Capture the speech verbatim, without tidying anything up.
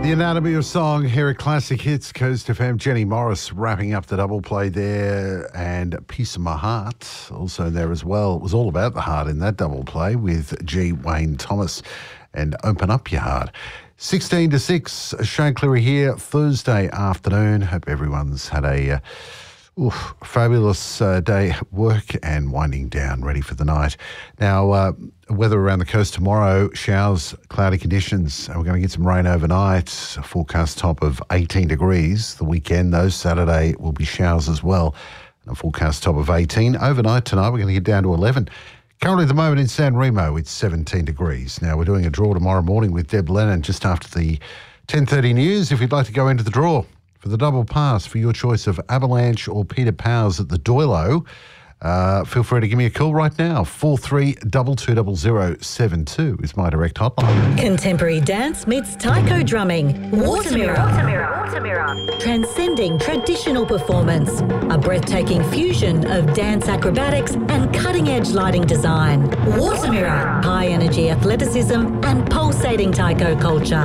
The Anatomy of Song here at Classic Hits, Coast F M. Jenny Morris wrapping up the double play there, and Piece of My Heart also there as well. It was all about the heart in that double play with G. Wayne Thomas and Open Up Your Heart. sixteen to six, Shane Cleary here, Thursday afternoon. Hope everyone's had a uh, oof, fabulous uh, day at work and winding down, ready for the night. Now, uh, weather around the coast tomorrow, showers, cloudy conditions. We're going to get some rain overnight. A forecast top of eighteen degrees. The weekend, though, Saturday will be showers as well. And a forecast top of eighteen. Overnight tonight, we're going to get down to eleven. Currently at the moment in San Remo, it's seventeen degrees. Now, we're doing a draw tomorrow morning with Deb Lennon just after the ten thirty news. If you'd like to go into the draw for the double pass for your choice of Avalanche or Peter Powers at the Doilo, Uh, feel free to give me a call right now. four three two two zero zero seven two is my direct hotline. Contemporary dance meets taiko drumming. Water Mirror. Water Mirror. Water Mirror. Transcending traditional performance. A breathtaking fusion of dance acrobatics and cutting-edge lighting design. Water Mirror. High-energy athleticism and pulsating taiko culture.